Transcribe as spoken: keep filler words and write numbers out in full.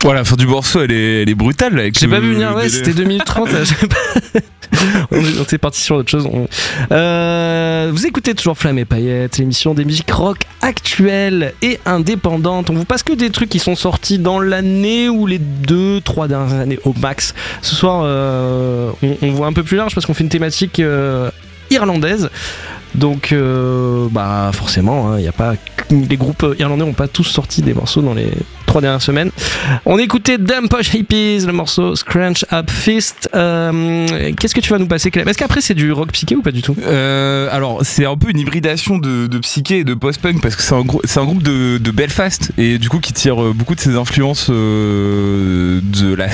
Ouais, la fin du morceau, elle est, elle est brutale. Avec J'ai le, pas vu venir, ouais, le... c'était deux minutes trente. on, est, on est parti sur autre chose. On... Euh, vous écoutez toujours Flamme et Paillettes, l'émission des musiques rock actuelles et indépendantes. On vous passe que des trucs qui sont sortis dans l'année ou les deux, trois dernières années au max. Ce soir, euh, on, on voit un peu plus large parce qu'on fait une thématique euh, irlandaise. Donc, euh, bah forcément, il hein, y a pas les groupes irlandais n'ont pas tous sorti des morceaux dans les trois dernières semaines. On écoutait Dumb Posh Hippies, le morceau Scrunch Up Fist. Euh, qu'est-ce que tu vas nous passer, Clem ? Est-ce qu'après c'est du rock psyché ou pas du tout ? euh, Alors c'est un peu une hybridation de, de psyché et de post-punk parce que c'est un, gros, c'est un groupe de, de Belfast et du coup qui tire beaucoup de ses influences euh, de la